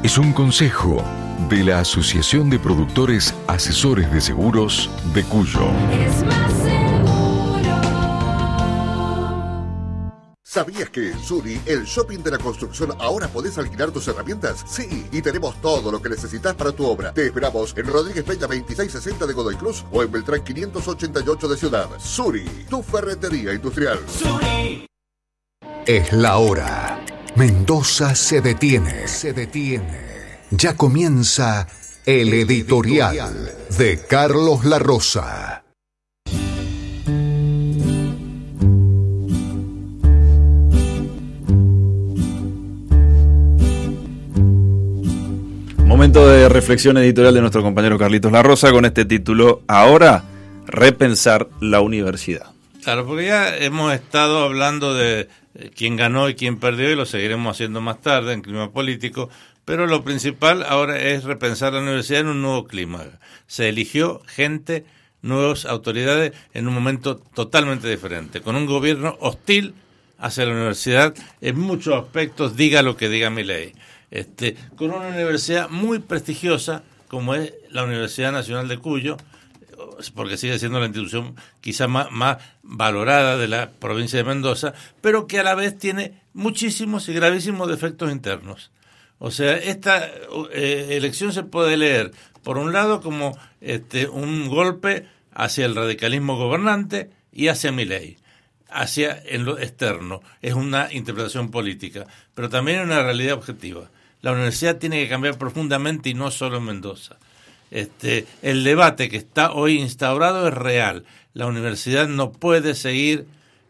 es un consejo de la Asociación de Productores Asesores de Seguros de Cuyo. Es más seguro. ¿Sabías que en Suri, el shopping de la construcción, ahora podés alquilar tus herramientas? Sí, y tenemos todo lo que necesitas para tu obra. Te esperamos en Rodríguez Peña 2660 de Godoy Cruz o en Beltrán 588 de Ciudad. Suri, tu ferretería industrial. Suri. Es la hora. Mendoza se detiene. Ya comienza el editorial de Carlos La Rosa. Momento de reflexión editorial de nuestro compañero Carlitos La Rosa con este título: Ahora, repensar la universidad. Claro, porque ya hemos estado hablando de quién ganó y quién perdió, y lo seguiremos haciendo más tarde en clima político, pero lo principal ahora es repensar la universidad en un nuevo clima. Se eligió gente, nuevas autoridades en un momento totalmente diferente, con un gobierno hostil hacia la universidad en muchos aspectos, diga lo que diga Milei. Con una universidad muy prestigiosa como es la Universidad Nacional de Cuyo, porque sigue siendo la institución quizá más valorada de la provincia de Mendoza, pero que a la vez tiene muchísimos y gravísimos defectos internos. O sea, esta elección se puede leer, por un lado, como un golpe hacia el radicalismo gobernante y hacia Milei, hacia en lo externo. Es una interpretación política, pero también una realidad objetiva. La universidad tiene que cambiar profundamente y no solo en Mendoza. El debate que está hoy instaurado es real. La universidad no puede seguir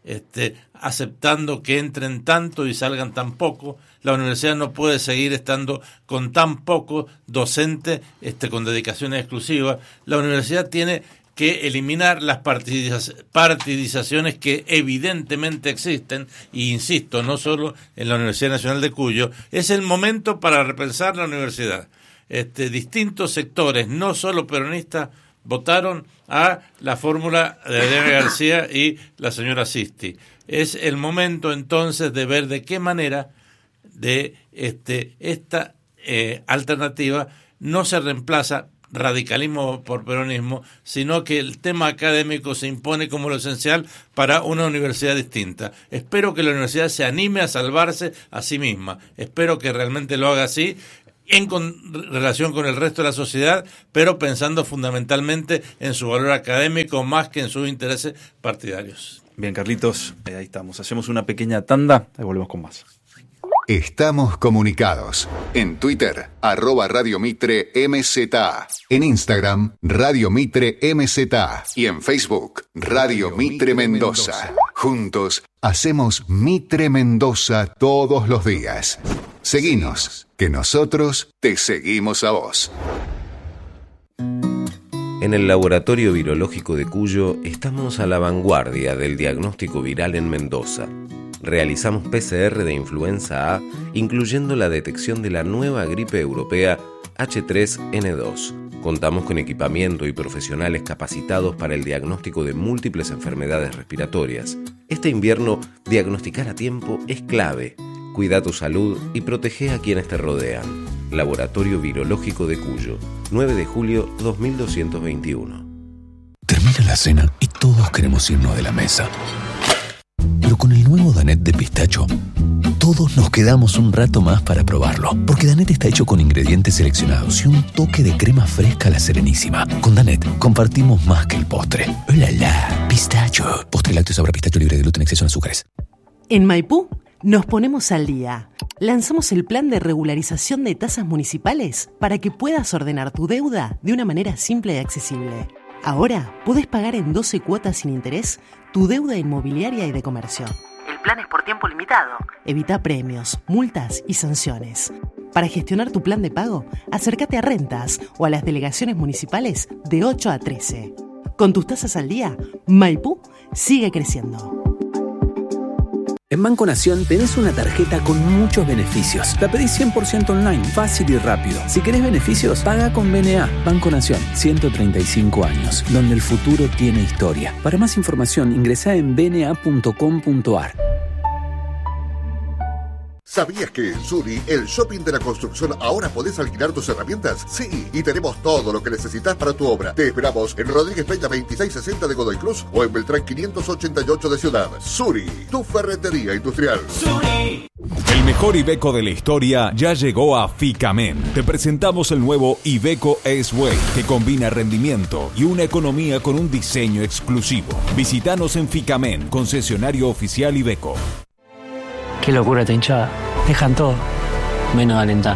aceptando que entren tanto y salgan tan poco. La universidad no puede seguir estando con tan poco docente con dedicaciones exclusivas. La universidad tiene que eliminar las partidizaciones que evidentemente existen, y insisto, no solo en la Universidad Nacional de Cuyo. Es el momento para repensar la universidad. Distintos sectores, no solo peronistas, votaron a la fórmula de Adriana García y la señora Sisti. Es el momento entonces de ver de qué manera de esta alternativa no se reemplaza radicalismo por peronismo, sino que el tema académico se impone como lo esencial para una universidad distinta. Espero que la universidad se anime a salvarse a sí misma. Espero que realmente lo haga así, en relación con el resto de la sociedad, pero pensando fundamentalmente en su valor académico más que en sus intereses partidarios. Bien, Carlitos, ahí estamos. Hacemos una pequeña tanda y volvemos con más. Estamos comunicados. En Twitter, @Radio Mitre MZA. En Instagram, Radio Mitre MZA. Y en Facebook, Radio Mitre Mendoza. Juntos, hacemos Mitre Mendoza todos los días. Seguinos, que nosotros te seguimos a vos. En el Laboratorio Virológico de Cuyo estamos a la vanguardia del diagnóstico viral en Mendoza. Realizamos PCR de influenza A, incluyendo la detección de la nueva gripe europea H3N2. Contamos con equipamiento y profesionales capacitados para el diagnóstico de múltiples enfermedades respiratorias. Este invierno, diagnosticar a tiempo es clave. Cuida tu salud y protege a quienes te rodean. Laboratorio Virológico de Cuyo, 9 de julio 2221. Termina la cena y todos queremos irnos de la mesa. Pero con el nuevo Danette de pistacho, todos nos quedamos un rato más para probarlo. Porque Danette está hecho con ingredientes seleccionados y un toque de crema fresca a la Serenísima. Con Danette compartimos más que el postre. ¡Oh, la, la! Pistacho. Postre lácteo sabor a pistacho libre de gluten, exceso en azúcares. En Maipú nos ponemos al día. Lanzamos el plan de regularización de tasas municipales para que puedas ordenar tu deuda de una manera simple y accesible. Ahora podés pagar en 12 cuotas sin interés tu deuda inmobiliaria y de comercio. El plan es por tiempo limitado. Evita premios, multas y sanciones. Para gestionar tu plan de pago, acércate a Rentas o a las delegaciones municipales de 8 a 13. Con tus tasas al día, Maipú sigue creciendo. En Banco Nación tenés una tarjeta con muchos beneficios. La pedís 100% online, fácil y rápido. Si querés beneficios, paga con BNA. Banco Nación, 135 años, donde el futuro tiene historia. Para más información, ingresá en bna.com.ar. ¿Sabías que en Suri, el shopping de la construcción, ahora podés alquilar tus herramientas? Sí, y tenemos todo lo que necesitas para tu obra. Te esperamos en Rodríguez Peña 2660 de Godoy Cruz o en Beltrán 588 de Ciudad. Suri, tu ferretería industrial. Suri. El mejor Iveco de la historia ya llegó a Ficamen. Te presentamos el nuevo Iveco S-Way, que combina rendimiento y una economía con un diseño exclusivo. Visítanos en Ficamen, concesionario oficial Iveco. Qué locura esta hinchada. Dejan todo, menos alentar.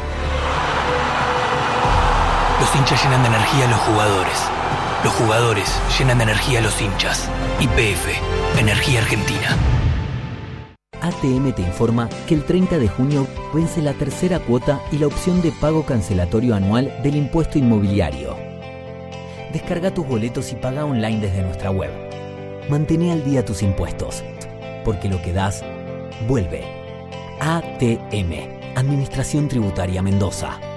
Los hinchas llenan de energía a los jugadores. Los jugadores llenan de energía a los hinchas. YPF, Energía Argentina. ATM te informa que el 30 de junio vence la tercera cuota y la opción de pago cancelatorio anual del impuesto inmobiliario. Descarga tus boletos y paga online desde nuestra web. Mantén al día tus impuestos, porque lo que das, vuelve. ATM, Administración Tributaria Mendoza.